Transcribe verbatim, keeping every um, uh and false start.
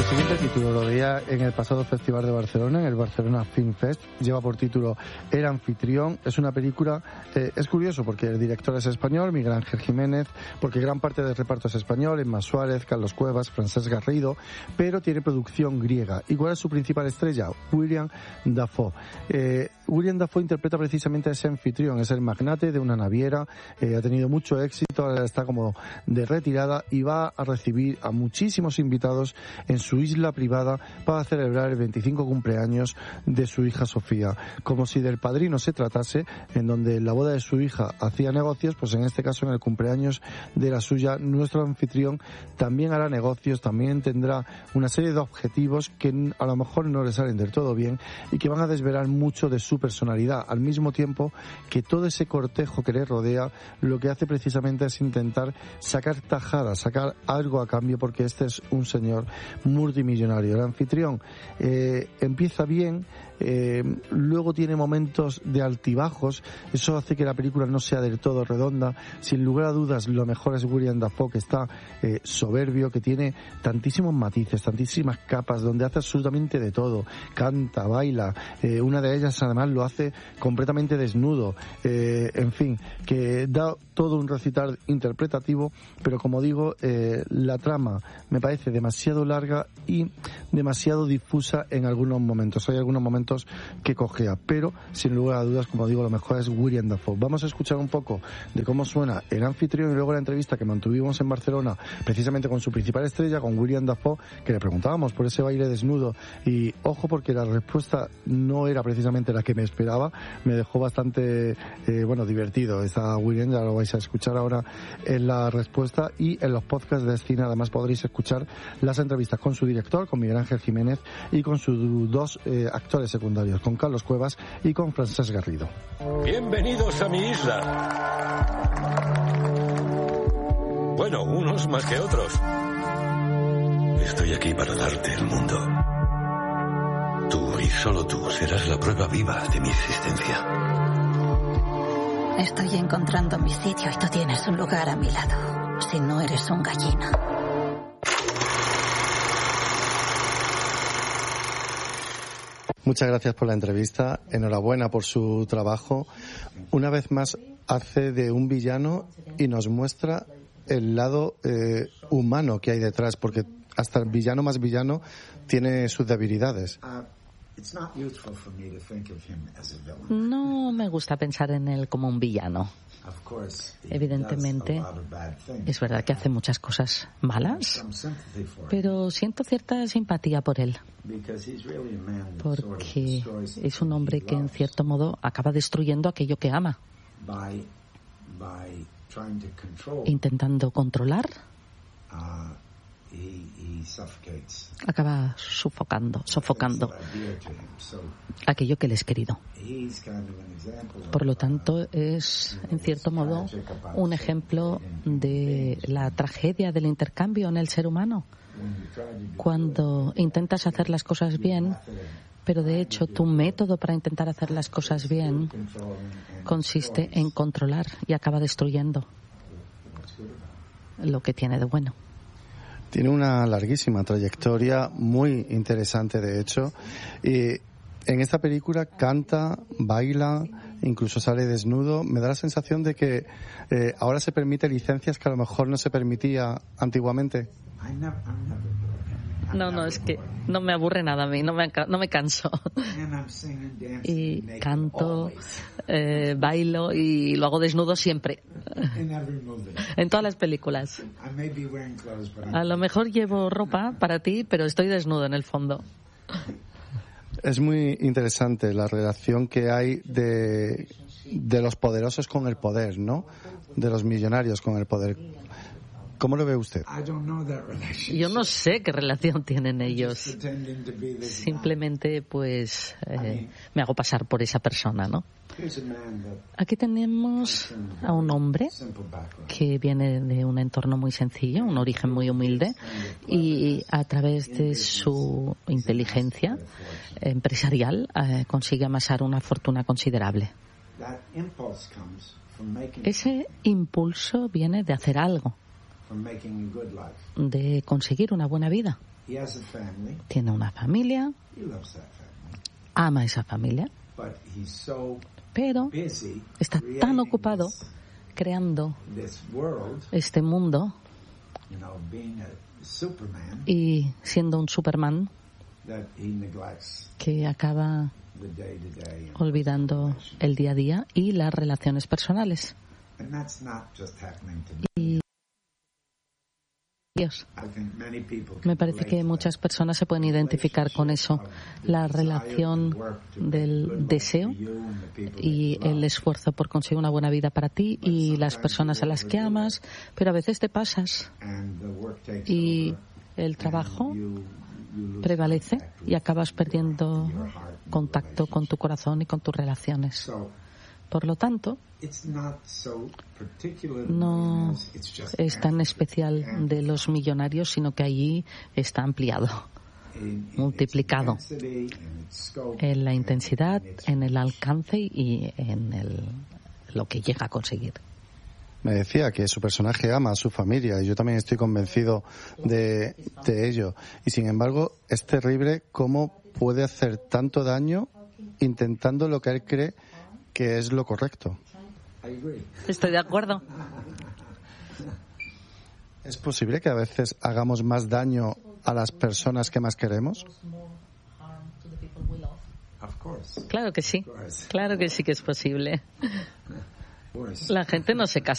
El siguiente título lo veía en el pasado Festival de Barcelona, en el Barcelona Film Fest. Lleva por título El anfitrión. Es una película, eh, es curioso porque el director es español, Miguel Ángel Jiménez, porque gran parte del reparto es español, Emma Suárez, Carlos Cuevas, Francesc Garrido, pero tiene producción griega. ¿Y cuál es su principal estrella? William Dafoe. Eh, William Dafoe interpreta precisamente a ese anfitrión, es el magnate de una naviera, eh, ha tenido mucho éxito, ahora está como de retirada y va a recibir a muchísimos invitados en su isla privada para celebrar el veinticinco cumpleaños de su hija Sofía. Como si del Padrino se tratase, en donde en la boda de su hija hacía negocios, pues en este caso en el cumpleaños de la suya, nuestro anfitrión también hará negocios, también tendrá una serie de objetivos que a lo mejor no le salen del todo bien y que van a desvelar mucho de su personalidad, al mismo tiempo que todo ese cortejo que le rodea lo que hace precisamente es intentar sacar tajada, sacar algo a cambio, porque este es un señor multimillonario. El anfitrión eh, empieza bien, eh, luego tiene momentos de altibajos, eso hace que la película no sea del todo redonda. Sin lugar a dudas, lo mejor es William Dafoe, que está eh, soberbio, que tiene tantísimos matices, tantísimas capas, donde hace absolutamente de todo, canta, baila, eh, una de ellas además lo hace completamente desnudo, eh, en fin, que da todo un recital interpretativo, pero como digo, eh, la trama me parece demasiado larga y demasiado difusa en algunos momentos. Hay algunos momentos que cojea, pero sin lugar a dudas, como digo, lo mejor es William Dafoe. Vamos a escuchar un poco de cómo suena El anfitrión y luego la entrevista que mantuvimos en Barcelona precisamente con su principal estrella, con William Dafoe, que le preguntábamos por ese baile desnudo y ojo, porque la respuesta no era precisamente la que me esperaba, me dejó bastante eh, bueno, divertido. Está William, ya lo vais a escuchar ahora en la respuesta, y en los podcasts de Cine además podréis escuchar las entrevistas con su director, con Miguel Ángel Jiménez, y con sus dos eh, actores secundarios, con Carlos Cuevas y con Francesc Garrido. Bienvenidos a mi isla. Bueno, unos más que otros. Estoy aquí para darte el mundo. Tú y solo tú serás la prueba viva de mi existencia. Estoy encontrando mi sitio y tú tienes un lugar a mi lado. Si no eres un gallina. Muchas gracias por la entrevista, enhorabuena por su trabajo. Una vez más hace de un villano y nos muestra el lado eh, humano que hay detrás, porque hasta el villano más villano tiene sus debilidades. No me gusta pensar en él como un villano. Evidentemente, es verdad que hace muchas cosas malas, pero siento cierta simpatía por él, porque es un hombre que en cierto modo acaba destruyendo aquello que ama, intentando controlar. Acaba sofocando, sofocando aquello que le es querido. Por lo tanto, es, en cierto modo, un ejemplo de la tragedia del intercambio en el ser humano. Cuando intentas hacer las cosas bien, pero de hecho tu método para intentar hacer las cosas bien consiste en controlar y acaba destruyendo lo que tiene de bueno. Tiene una larguísima trayectoria, muy interesante de hecho, y en esta película canta, baila, incluso sale desnudo. Me da la sensación de que eh, ahora se permite licencias que a lo mejor no se permitía antiguamente. No, no, es que no me aburre nada a mí, no me, no me canso. Y canto, eh, bailo y lo hago desnudo siempre. En todas las películas. A lo mejor llevo ropa para ti, pero estoy desnudo en el fondo. Es muy interesante la relación que hay de, de los poderosos con el poder, ¿no? De los millonarios con el poder. ¿Cómo lo ve usted? Yo no sé qué relación tienen ellos. Simplemente, pues, eh, me hago pasar por esa persona, ¿no? Aquí tenemos a un hombre que viene de un entorno muy sencillo, un origen muy humilde, y a través de su inteligencia empresarial eh, consigue amasar una fortuna considerable. Ese impulso viene de hacer algo. de conseguir una buena vida. Tiene una familia, ama esa familia, pero está tan ocupado creando este mundo y siendo un Superman que acaba olvidando el día a día y las relaciones personales. Y Dios. Me parece que muchas personas se pueden identificar con eso, la relación del deseo y el esfuerzo por conseguir una buena vida para ti y las personas a las que amas, pero a veces te pasas y el trabajo prevalece y acabas perdiendo contacto con tu corazón y con tus relaciones. Por lo tanto, no es tan especial de los millonarios, sino que allí está ampliado, multiplicado en la intensidad, en el alcance y en el, lo que llega a conseguir. Me decía que su personaje ama a su familia y yo también estoy convencido de, de ello. Y sin embargo, es terrible cómo puede hacer tanto daño intentando lo que él cree que es lo correcto. Estoy de acuerdo. ¿Es posible que a veces hagamos más daño a las personas que más queremos? Claro que sí. Claro que sí que es posible. La gente no se casa